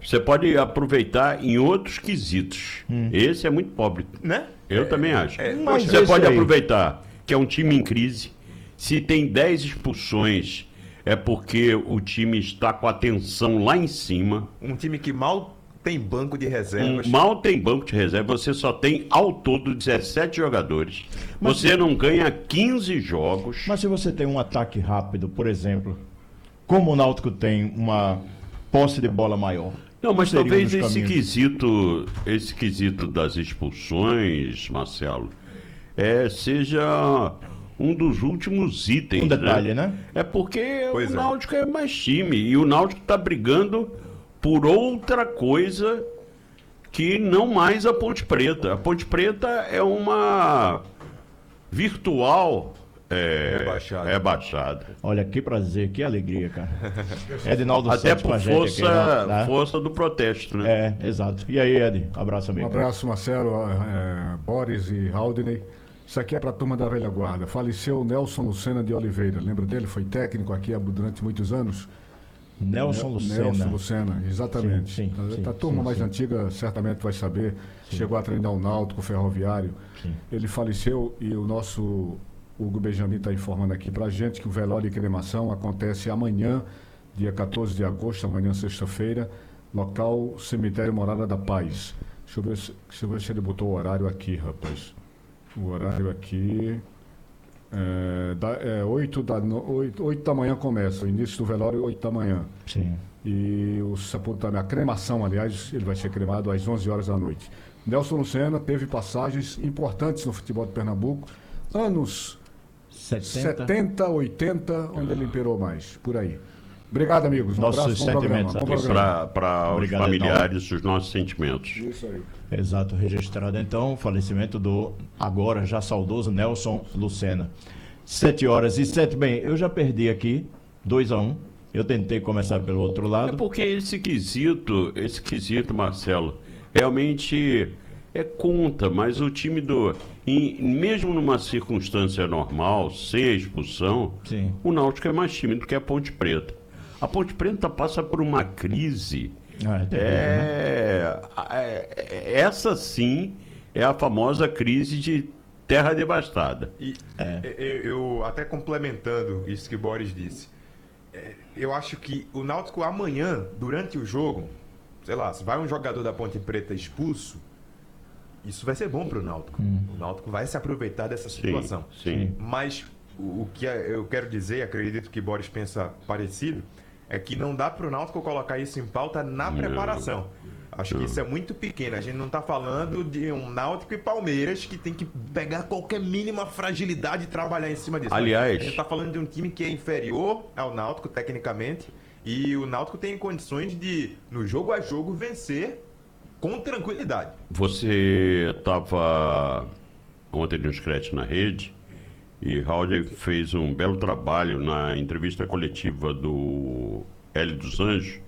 Você pode aproveitar em outros quesitos. Esse é muito pobre. Né? Eu também acho. Mas Você esse pode aí- aproveitar que é um time em crise. Se tem 10 expulsões, é porque o time está com a tensão lá em cima. Um time que mal tem banco de reservas. Mal tem banco de reserva, você só tem ao todo 17 jogadores. Você não ganha 15 jogos. Mas se você tem um ataque rápido, por exemplo, como o Náutico tem uma posse de bola maior. Não, mas seria um talvez dos esse caminhos. quesito das expulsões, Marcelo, seja um dos últimos itens. Um detalhe, né? É porque Pois o é. Náutico é mais time e o Náutico está brigando por outra coisa que não mais a Ponte Preta. A Ponte Preta é uma virtual rebaixada. Olha, que prazer, que alegria, cara. Edinaldo Até Santos com por a gente aqui, força do protesto, né? Exato. E aí, Ed? Abraço, Um amigo. abraço, Marcelo, Boris e Haldney. Isso aqui é para a turma da velha guarda. Faleceu Nelson Lucena de Oliveira. Lembra dele? Foi técnico aqui durante muitos anos. Nelson Lucena. Nelson Lucena, exatamente. Sim, sim, a turma sim, mais sim. antiga certamente vai saber. Chegou a treinar o Náutico, o Ferroviário. Sim. Ele faleceu e o nosso Hugo Benjamin está informando aqui para a gente que o velório e cremação acontece amanhã, dia 14 de agosto, amanhã sexta-feira, local Cemitério Morada da Paz. Deixa eu ver se ele botou o horário aqui, rapaz. O horário aqui... 8 da manhã começa, o início do velório 8 da manhã. Sim. E o sepultamento, a cremação, aliás, ele vai ser cremado às 11 horas da noite. Nelson Lucena teve passagens importantes no futebol de Pernambuco, anos 70, 80, onde ele imperou mais, por aí. Obrigado, amigos. Um Nossos abraço, bom programa. sentimentos Bom aqui programa. Para os Obrigado, familiares, os nossos sentimentos. Isso aí. Exato, registrado então o falecimento do agora já saudoso Nelson Lucena. 7h07. Bem, eu já perdi aqui 2-1. Eu tentei começar pelo outro É lado. porque esse quesito, Marcelo, realmente conta, mas o time mesmo numa circunstância normal, sem a expulsão, Sim. o Náutico é mais time do que a Ponte Preta. A Ponte Preta passa por uma crise. Terrível, né? Essa sim é a famosa crise de terra devastada. E eu até complementando isso que o Boris disse, eu acho que o Náutico amanhã, durante o jogo, sei lá, se vai um jogador da Ponte Preta expulso, isso vai ser bom para o Náutico. O Náutico vai se aproveitar dessa situação. Sim. Mas o que eu quero dizer, acredito que Boris pensa parecido, é que não dá para o Náutico colocar isso em pauta na preparação. Acho que isso é muito pequeno. A gente não está falando de um Náutico e Palmeiras que tem que pegar qualquer mínima fragilidade e trabalhar em cima disso. Aliás, a gente está falando de um time que é inferior ao Náutico, tecnicamente, e o Náutico tem condições de, no jogo a jogo, vencer com tranquilidade. Você estava ontem no Scratch na rede e Raul fez um belo trabalho na entrevista coletiva do Hélio dos Anjos.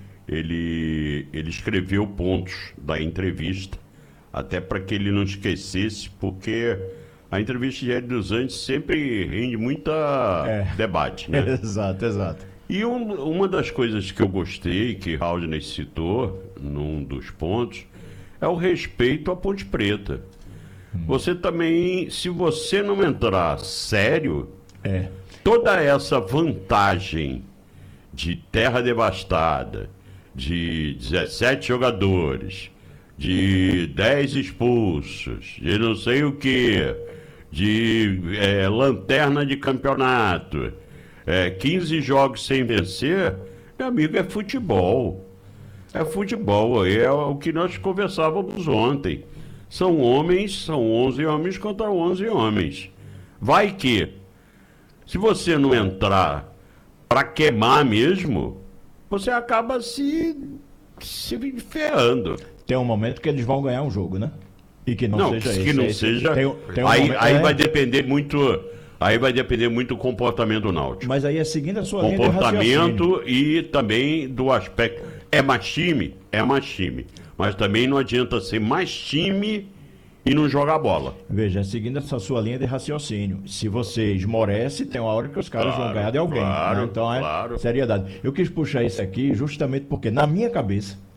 Ele escreveu pontos da entrevista, até para que ele não esquecesse, porque a entrevista de Hélio dos Anjos sempre rende muita debate, né? Exato. E uma das coisas que eu gostei, que Haldney citou num dos pontos, é o respeito à Ponte Preta. Você também, se você não entrar sério, toda essa vantagem de terra devastada, de 17 jogadores, de 10 expulsos, de não sei o que, de lanterna de campeonato, 15 jogos sem vencer, meu amigo, é futebol. É futebol, é o que nós conversávamos ontem. São 11 homens contra 11 homens. Vai que, se você não entrar para queimar mesmo, você acaba se ferrando. Tem um momento que eles vão ganhar um jogo, né? E que não seja esse. Que não seja. Tem um aí momento, vai depender muito. Aí vai depender muito do comportamento náutico. Mas aí é seguindo a sua linha de raciocínio. Comportamento e também do aspecto. É mais time? É mais time. Mas também não adianta ser mais time e não jogar bola. Veja, seguindo essa sua linha de raciocínio. Se você esmorece, tem uma hora que os caras vão ganhar de alguém. Claro, né? Então claro. seriedade. Eu quis puxar isso aqui justamente porque, na minha cabeça,